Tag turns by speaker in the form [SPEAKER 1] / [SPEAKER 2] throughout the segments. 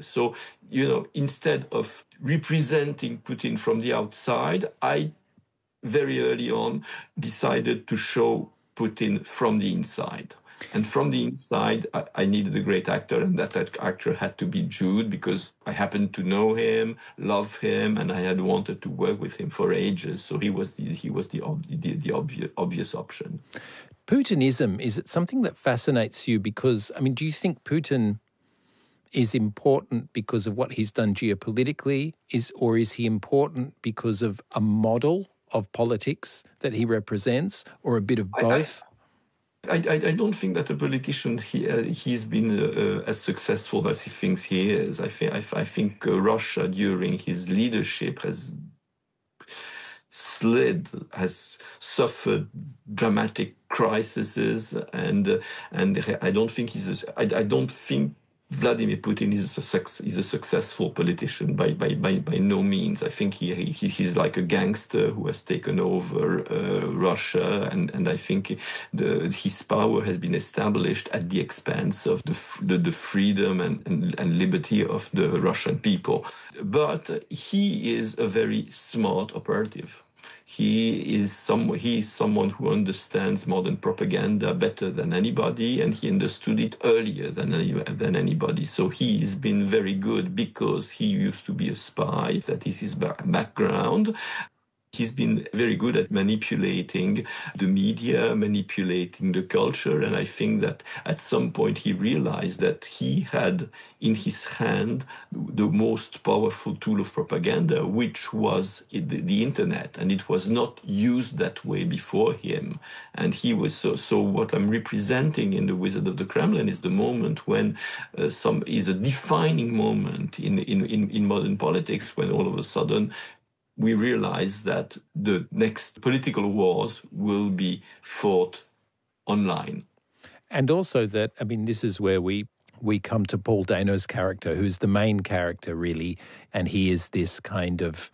[SPEAKER 1] So, instead of representing Putin from the outside, I very early on decided to show Putin from the inside. And from the inside, I needed a great actor, and that actor had to be Jude, because I happened to know him, love him, and I had wanted to work with him for ages. So he was the obvious option.
[SPEAKER 2] Putinism, is it something that fascinates you? Because, do you think Putin is important because of what he's done geopolitically, or is he important because of a model of politics that he represents, or a bit of both?
[SPEAKER 1] I don't think that a politician he's been as successful as he thinks he is. I think Russia during his leadership has suffered dramatic crises, and I don't think I don't think Vladimir Putin is a successful politician by no means. I think he's like a gangster who has taken over Russia, and I think his power has been established at the expense of the freedom and liberty of the Russian people. But he is a very smart operative. He is someone who understands modern propaganda better than anybody, and he understood it earlier than anybody. So he has been very good because he used to be a spy. That is his background. He's been very good at manipulating the media, manipulating the culture, and I think that at some point he realized that he had in his hand the most powerful tool of propaganda, which was the internet, and it was not used that way before him. And he was so what I'm representing in The Wizard of the Kremlin is the moment when is a defining moment in modern politics, when all of a sudden we realize that the next political wars will be fought online.
[SPEAKER 2] And also that, this is where we come to Paul Dano's character, who's the main character, really, and he is this kind of,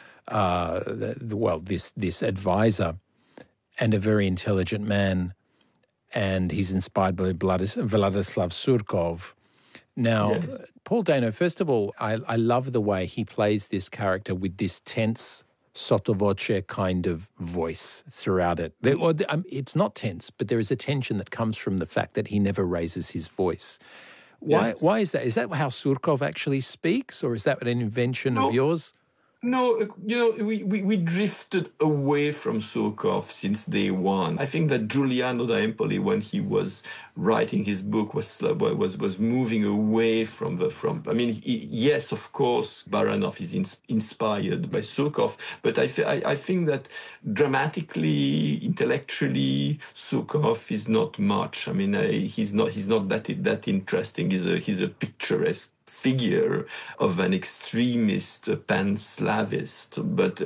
[SPEAKER 2] this advisor and a very intelligent man, and he's inspired by Vladislav Surkov. Now, yes. Paul Dano, first of all, I love the way he plays this character with this tense, sotto voce kind of voice throughout it. It's not tense, but there is a tension that comes from the fact that he never raises his voice. Why is that? Is that how Surkov actually speaks, or is that an invention of yours?
[SPEAKER 1] No, we drifted away from Surkov since day one. I think that Giuliano da Empoli, when he was writing his book, was moving away from. Yes, of course, Baranov is inspired by Surkov, but I think that dramatically, intellectually, Surkov is not much. He's not that interesting. He's a picturesque figure of an extremist pan-Slavist, but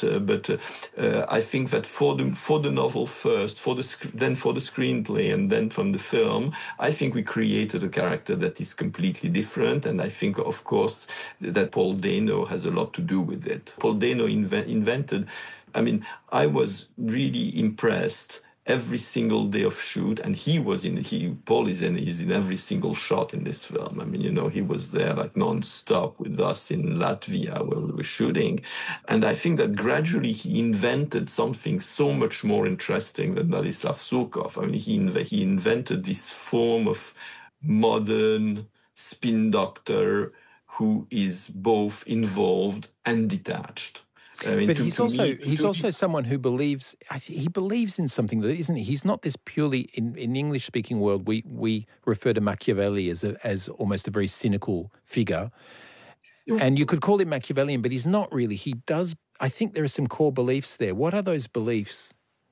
[SPEAKER 1] I think that for the novel first, then for the screenplay, and then from the film, I think we created a character that is completely different, and I think, of course, that Paul Dano has a lot to do with it. Paul Dano invented. I was really impressed. Every single day of shoot, and Paul is in every single shot in this film. He was there like non-stop with us in Latvia where we were shooting. And I think that gradually he invented something so much more interesting than Vladislav Surkov. He invented this form of modern spin doctor who is both involved and detached.
[SPEAKER 2] But he's also someone who believes in something that isn't. He's not this purely in the English-speaking world. We refer to Machiavelli as almost a very cynical figure, and you could call him Machiavellian, but he's not really. He does. I think there are some core beliefs there. What are those beliefs?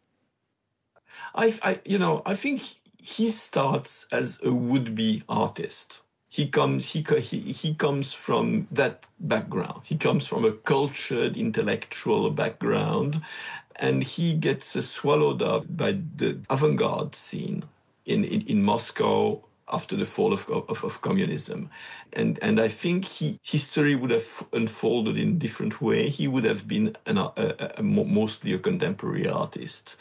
[SPEAKER 1] I think he starts as a would-be artist. He comes from that background. He comes from a cultured, intellectual background, and he gets swallowed up by the avant-garde scene in Moscow after the fall of communism. And I think history would have unfolded in a different way. He would have been mostly a contemporary artist.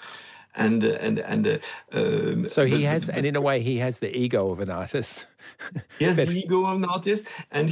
[SPEAKER 2] So he has, and in a way, he has the ego of an artist.
[SPEAKER 1] He has the ego of an artist, and